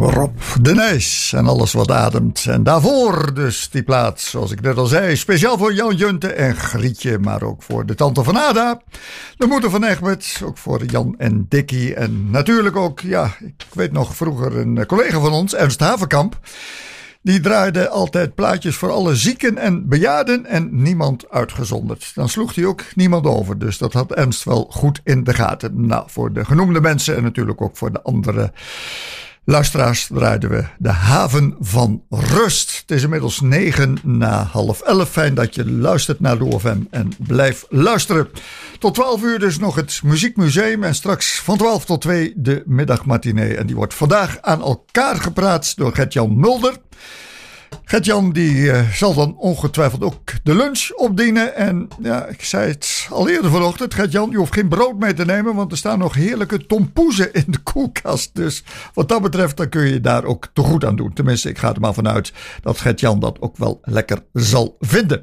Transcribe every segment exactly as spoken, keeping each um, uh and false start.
Rob de Nijs en alles wat ademt. En daarvoor dus die plaat, zoals ik net al zei, speciaal voor Jan Junte en Grietje, maar ook voor de tante van Ada, de moeder van Egbert, ook voor Jan en Dikkie en natuurlijk ook, ja, ik weet nog vroeger een collega van ons, Ernst Havenkamp, die draaide altijd plaatjes voor alle zieken en bejaarden en niemand uitgezonderd. Dan sloeg hij ook niemand over, dus dat had Ernst wel goed in de gaten. Nou, voor de genoemde mensen en natuurlijk ook voor de andere luisteraars draaiden we de Haven van Rust. Het is inmiddels negen na half elf. Fijn dat je luistert naar Lou F M en blijf luisteren. Tot twaalf uur dus nog het Muziekmuseum en straks van twaalf tot twee de middagmatinee. En die wordt vandaag aan elkaar gepraat door Gert-Jan Mulder. Gert-Jan die uh, zal dan ongetwijfeld ook de lunch opdienen. En ja, ik zei het al eerder vanochtend. Gert-Jan, je hoeft geen brood mee te nemen, want er staan nog heerlijke tompoezen in de koelkast. Dus wat dat betreft, dan kun je daar ook te goed aan doen. Tenminste, ik ga er maar vanuit dat Gert-Jan dat ook wel lekker zal vinden.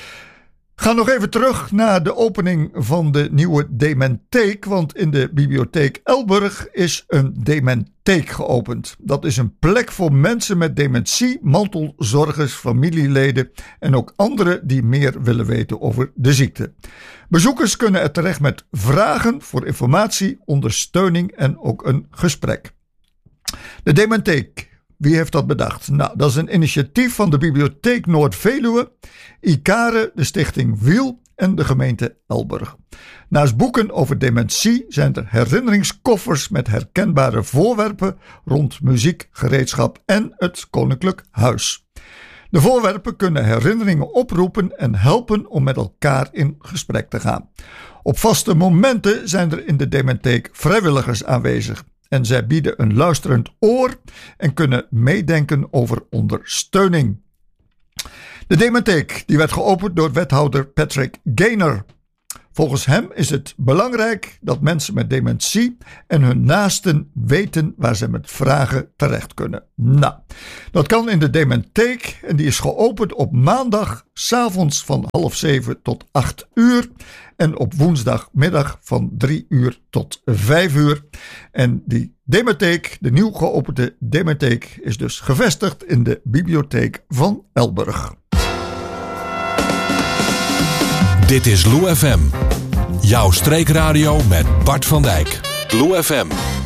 Ga nog even terug naar de opening van de nieuwe Dementheek, want in de bibliotheek Elburg is een Dementheek geopend. Dat is een plek voor mensen met dementie, mantelzorgers, familieleden en ook anderen die meer willen weten over de ziekte. Bezoekers kunnen er terecht met vragen voor informatie, ondersteuning en ook een gesprek. De Dementheek. Wie heeft dat bedacht? Nou, dat is een initiatief van de Bibliotheek Noord-Veluwe, ICARE, de stichting Wiel en de gemeente Elburg. Naast boeken over dementie zijn er herinneringskoffers met herkenbare voorwerpen rond muziek, gereedschap en het Koninklijk Huis. De voorwerpen kunnen herinneringen oproepen en helpen om met elkaar in gesprek te gaan. Op vaste momenten zijn er in de Dementheek vrijwilligers aanwezig. En zij bieden een luisterend oor en kunnen meedenken over ondersteuning. De Dementheek die werd geopend door wethouder Patrick Gaynor. Volgens hem is het belangrijk dat mensen met dementie en hun naasten weten waar ze met vragen terecht kunnen. Nou, dat kan in de Dementheek en die is geopend op maandag 's avonds van half zeven tot acht uur en op woensdagmiddag van drie uur tot vijf uur. En die Dementheek, de nieuw geopende Dementheek, is dus gevestigd in de bibliotheek van Elburg. Dit is Lou F M, jouw streekradio met Bart van Dijk. Lou F M.